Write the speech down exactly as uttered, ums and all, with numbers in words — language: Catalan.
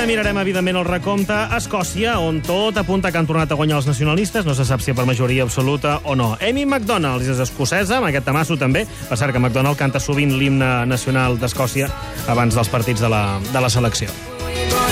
seguida mirarem, evidentment, el recompte a Escòcia, on tot apunta que han tornat a guanyar els nacionalistes. No se sap si per majoria absoluta o no. Amy Macdonald és escocesa, amb aquest tamasso també. Per cert, que Macdonald canta sovint l'himne nacional d'Escòcia abans dels partits de la, de la selecció.